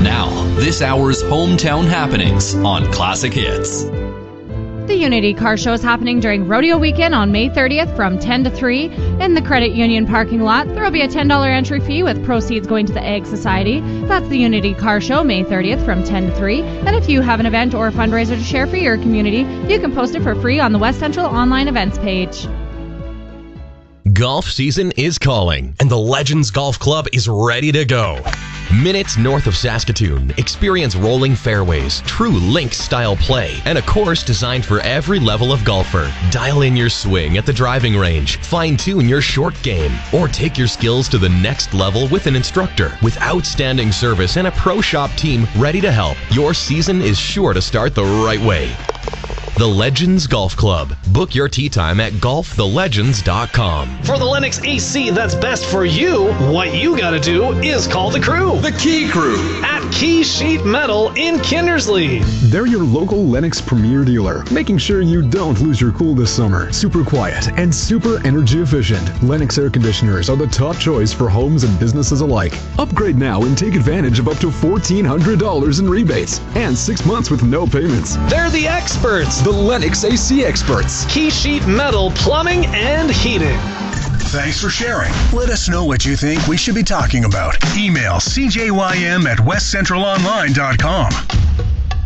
Now, this hour's hometown happenings on Classic Hits. The Unity Car Show is happening during Rodeo Weekend on May 30th from 10 to 3 in the Credit Union parking lot. There will be a $10 entry fee with proceeds going to the Ag Society. That's the Unity Car Show, May 30th from 10 to 3. And if you have an event or a fundraiser to share for your community, you can post it for free on the West Central online events page. Golf season is calling, and the Legends Golf Club is ready to go. Minutes north of Saskatoon, experience rolling fairways, true links-style play, and a course designed for every level of golfer. Dial in your swing at the driving range, fine-tune your short game, or take your skills to the next level with an instructor. With outstanding service and a pro shop team ready to help, your season is sure to start the right way. The Legends Golf Club. Book your tee time at golfthelegends.com. For the Lennox AC that's best for you, what you gotta do is call the crew. The Key Crew. At Key Sheet Metal in Kindersley. They're your local Lennox Premier dealer, making sure you don't lose your cool this summer. Super quiet and super energy efficient. Lennox air conditioners are the top choice for homes and businesses alike. Upgrade now and take advantage of up to $1,400 in rebates and 6 months with no payments. They're the experts. The Lennox AC experts. Key Sheet Metal Plumbing and Heating. Thanks for sharing. Let us know what you think we should be talking about. Email cjym@westcentralonline.com.